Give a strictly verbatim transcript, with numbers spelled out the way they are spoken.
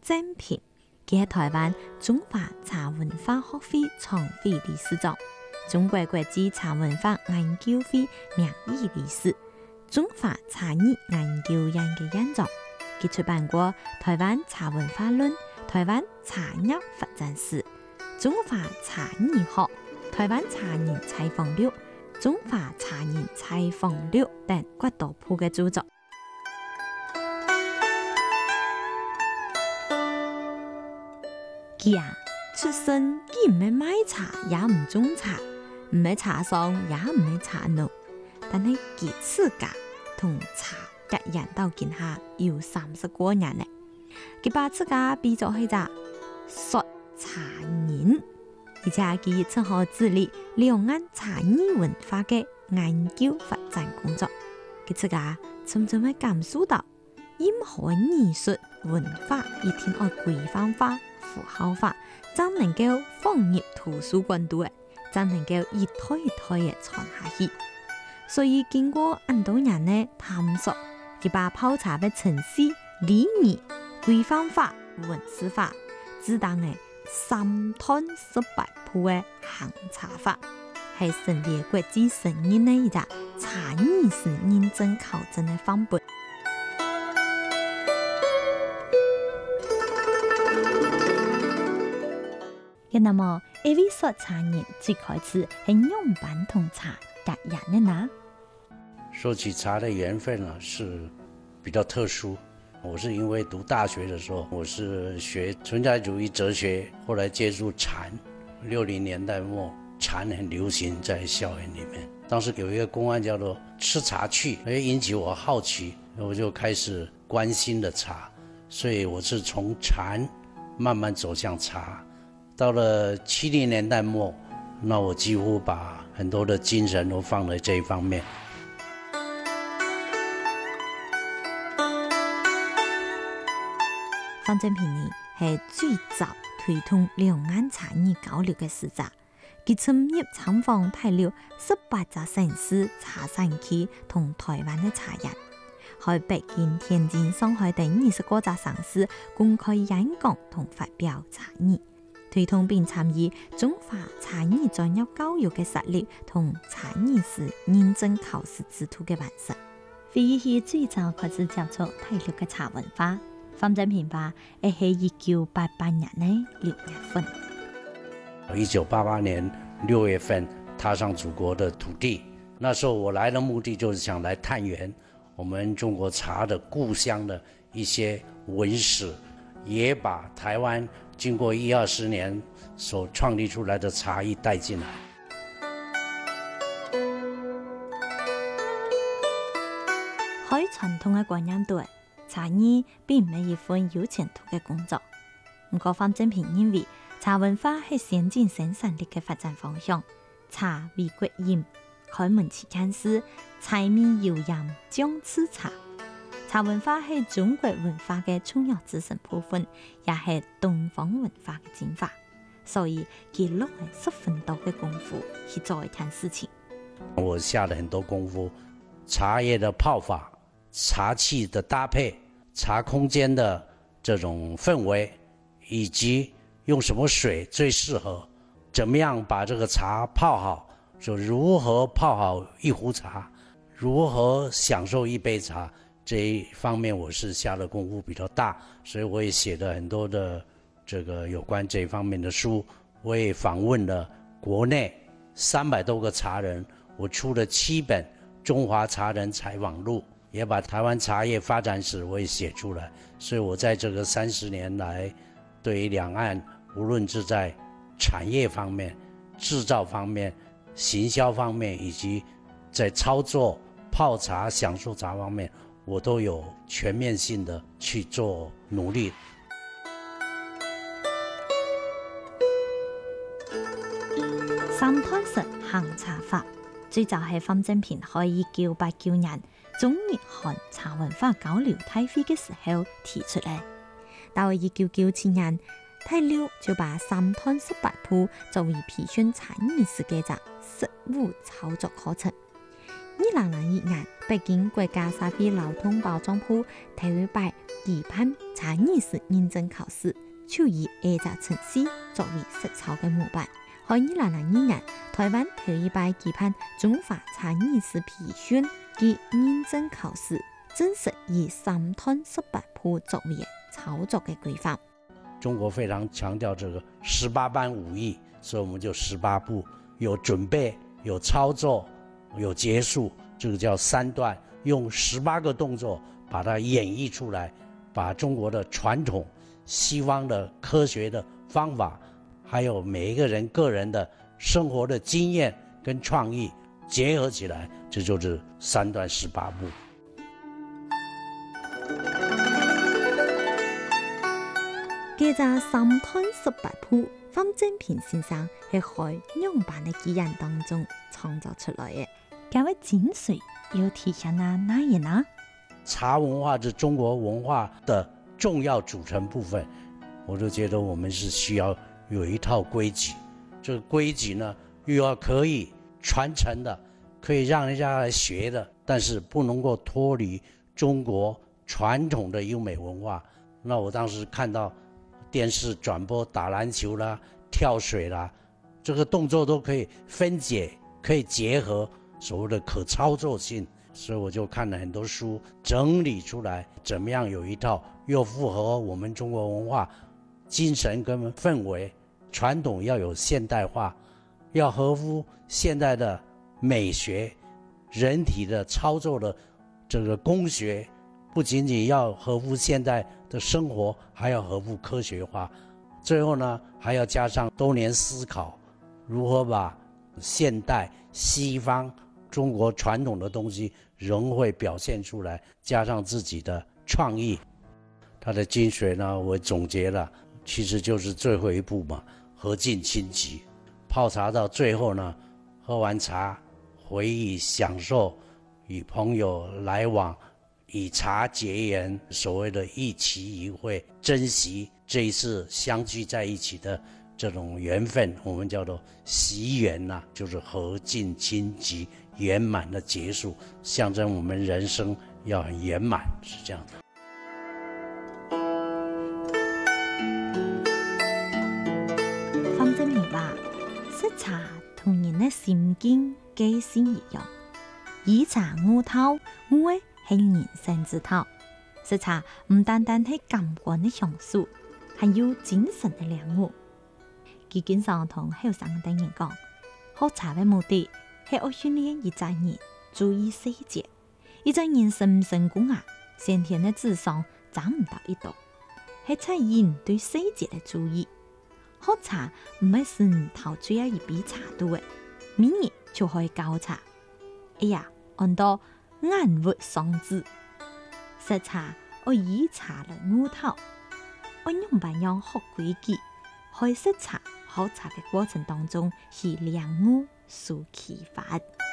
正平，佢係台灣中華茶文化學會常會理事長，中國國際茶文化研究會名譽理事，中華茶藝研究院嘅院長。佢出版過《台灣茶文化論》、《台灣茶葉發展史》、《中華茶藝學》、《台灣茶人採訪錄》、《中華茶人採訪錄》等幾多部嘅著作。佢啊，出身既唔係賣茶，也唔種茶，唔係茶商，也唔係茶農，但係佢自家同茶結緣到今下有三十多年咧。佢把自家比作係隻術茶人，而且佢曾好致力兩岸茶藝文化嘅研究發展工作。佢自家深深會感受到，任何藝術文化一定要規範化、符號化，才能夠放入圖書館度嘅，才能夠一代一代嘅傳下去。所以經過很多年嘅探索，佢把泡茶嘅程式、禮儀、規範化、文字化，自當嘅三段十八鋪嘅行茶法，係成為國際承認嘅一隻茶藝師認證考證嘅範本。那麼，一位說茶人最開始係用板同茶結緣的呢？ 說起茶的緣分啊，是比較特殊。我是因為讀大學的時候，我是學存在主義哲學，後來接觸禪。六零年代末，禪很流行在校園裏面。當時有一個公案叫做吃茶趣，引起我好奇，我就開始關心了茶。所以我是從禪慢慢走向茶。到了七零年代末，那我幾乎把很多的精神都放在這一方面。 方正平呢係最早推動兩岸茶藝交流嘅使者，佢深入參訪大陸十八個城市茶產區同台灣嘅茶葉，喺北京、天津、上海等二十多個城市公開演講同發表茶藝。推動並參與中華茶藝專業教育嘅實力同茶藝師認證考試制度嘅完成，非係最早開始接觸大陸嘅茶文化。方正平吧，係喺一九八八年嘅六月份。 一九八八年六月份踏上祖國的土地，那時候我來的目的就是想來探源我們中國茶的故鄉的一些文史，也把台灣經過一二十年所創立出來的茶藝帶進來。 喺傳統嘅觀念度，茶藝並唔係一份有前途嘅工作。不過方正平認為，茶文化係先進生產力嘅發展方向。茶為國飲，開門吃看事，柴米油鹽醬醋茶。茶文化係中國文化嘅重要組成部分，也係東方文化嘅精華，所以佢落係十分多嘅功夫去做一件事情。 我下了很多功夫，茶葉的泡法、茶器的搭配、茶空間的這種氛圍，以及用什麼水最適合，怎麼樣把這個茶泡好，就如何泡好一壺茶，如何享受一杯茶。這一方面我是下的功夫比較大，所以我也寫了很多的這個有關這一方面的書。我也訪問了國內三百多個茶人，我出了七本中華茶人採訪錄，也把台灣茶葉發展史我也寫出來。所以我在這個三十年來，對於兩岸無論是在產業方面、製造方面、行銷方面，以及在操作泡茶、享受茶方面，我都有全面性的去做努力。 三段式行茶法最早係方正平喺一九八九年中日韓茶文化交流大會嘅時候提出嚟。到一九九七年，大陸就把三段式八鋪作為培訓茶藝師嘅實務操作課程。 二零零一年，北京国家社會流通包裝鋪第一擺期盼茶藝師認證考試，就以二隻城市作為實操嘅模板。喺二零零二年，台灣第一擺期盼中華茶藝師培訓及認證考試，正式以三段十八鋪作為操作嘅規範。 中國非常強調這個十八般武藝，所以我們就十八步，有準備，有操作，有結束，這個叫三段，用十八個動作把它演繹出來，把中國的傳統、西方的科學的方法，還有每一個人個人的生活的經驗跟創意結合起來，這就是三段十八步。 這個三段十八步，方正平先生係喺樣板嘅幾人當中創造出來嘅。這位精髓要體現啊哪嘢呢？ 茶文化是中國文化的重要組成部分，我就覺得我們是需要有一套規矩，這個規矩呢又要可以傳承的，可以讓人家來學的，但是不能夠脫離中國傳統的優美文化。那我當時看到電視轉播打籃球啦、跳水啦，這個動作都可以分解，可以結合所謂的可操作性，所以我就看了很多書，整理出來怎麼樣有一套又符合我們中國文化精神跟氛圍，傳統要有現代化，要合乎現代的美學，人體的操作的這個工學，不僅僅要合乎現代的生活，還要合乎科學化，最後呢還要加上多年思考，如何把現代西方中國傳統的東西融會表現出來，加上自己的創意。它的精髓呢，我總結了，其實就是最後一步嘛，和盡親戚。泡茶到最後呢，喝完茶回憶享受，與朋友來往，以茶結緣，所謂的一期一會，珍惜這一次相聚在一起的這種緣分，我們叫做惜緣吶，就是和盡親戚，圓滿的結束，象徵我們人生要很圓滿，是這樣的。 方正明話，識茶同人的心境機心一樣，以茶悟透，悟的係人生之道。識茶唔單單係感官的享受，還有精神的領悟。佢經常同後生等人講，學茶的目的係要訓練一個人注意細節，一個人成唔成功啊，先天的智商長唔到一度，係出人對細節的注意。學茶唔係是你陶醉一杯茶度嘅，明日就可以教茶。哎呀，按到眼活雙字，識茶我以茶來悟透，我用白樣學規矩，喺識茶學茶嘅過程當中，是領悟สู่啟發。